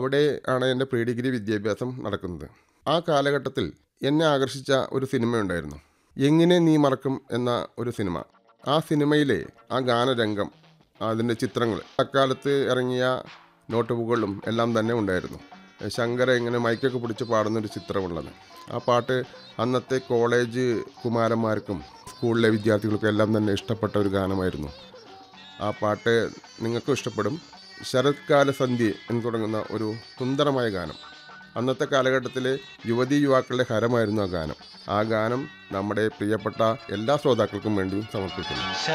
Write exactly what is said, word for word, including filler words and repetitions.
അവിടെ ആണ് എൻ്റെ പ്രീ ഡിഗ്രി വിദ്യാഭ്യാസം നടക്കുന്നത്. ആ കാലഘട്ടത്തിൽ എന്നെ ആകർഷിച്ച ഒരു സിനിമയുണ്ടായിരുന്നു, എങ്ങനെ നീ മറക്കും എന്ന ഒരു സിനിമ. ആ സിനിമയിലെ ആ ഗാനരംഗം, അതിൻ്റെ ചിത്രങ്ങൾ, അക്കാലത്ത് ഇറങ്ങിയ നോട്ട് ബുക്കുകളും എല്ലാം തന്നെ ഉണ്ടായിരുന്നു. ശങ്കര ഇങ്ങനെ മൈക്കൊക്കെ പിടിച്ച് പാടുന്നൊരു ചിത്രമുള്ളത്. ആ പാട്ട് അന്നത്തെ കോളേജ് കുമാരന്മാർക്കും സ്കൂളിലെ വിദ്യാർത്ഥികൾക്കും എല്ലാം തന്നെ ഇഷ്ടപ്പെട്ട ഒരു ഗാനമായിരുന്നു. ആ പാട്ട് നിങ്ങൾക്കും ഇഷ്ടപ്പെടും. ശരത്കാല സന്ധ്യ എന്ന് തുടങ്ങുന്ന ഒരു സുന്ദരമായ ഗാനം. അന്നത്തെ കാലഘട്ടത്തിലെ യുവതീ യുവാക്കളുടെ ഹരമായിരുന്നു ആ ഗാനം. ആ ഗാനം നമ്മുടെ പ്രിയപ്പെട്ട എല്ലാ ശ്രോതാക്കൾക്കും വേണ്ടി സമർപ്പിക്കുന്നു.